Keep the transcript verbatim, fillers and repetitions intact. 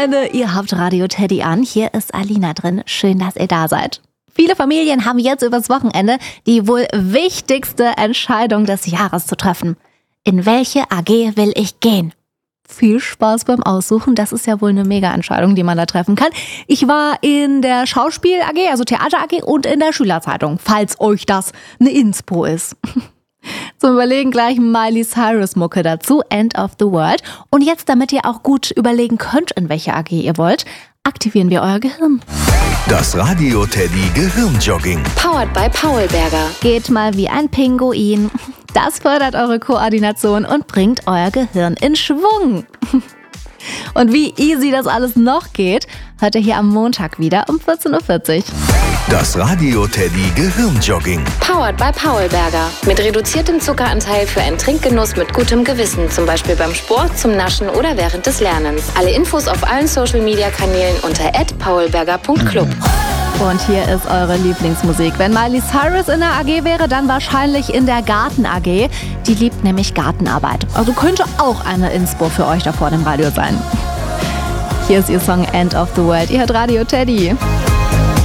Freunde, ihr habt Radio Teddy an. Hier ist Alina drin. Schön, dass ihr da seid. Viele Familien haben jetzt übers Wochenende die wohl wichtigste Entscheidung des Jahres zu treffen. In welche A G will ich gehen? Viel Spaß beim Aussuchen. Das ist ja wohl eine Mega-Entscheidung, die man da treffen kann. Ich war in der Schauspiel-A G, also Theater-A G und in der Schülerzeitung, falls euch das eine Inspo ist. Zum Überlegen gleich Miley Cyrus Mucke dazu, End of the World. Und jetzt, damit ihr auch gut überlegen könnt, in welche A G ihr wollt, aktivieren wir euer Gehirn. Das Radio Teddy Gehirnjogging. Powered by Paulberger. Geht mal wie ein Pinguin. Das fördert eure Koordination und bringt euer Gehirn in Schwung. Und wie easy das alles noch geht, hört ihr hier am Montag wieder um vierzehn Uhr vierzig. Das Radio Teddy Gehirnjogging. Powered by Paulberger. Mit reduziertem Zuckeranteil für einen Trinkgenuss mit gutem Gewissen. Zum Beispiel beim Sport, zum Naschen oder während des Lernens. Alle Infos auf allen Social-Media-Kanälen unter at paulberger punkt club. Und hier ist eure Lieblingsmusik. Wenn Miley Cyrus in der A G wäre, dann wahrscheinlich in der Garten-A G. Die liebt nämlich Gartenarbeit. Also könnte auch eine Inspo für euch da vor dem Radio sein. Hier ist ihr Song End of the World. Ihr hört Radio Teddy.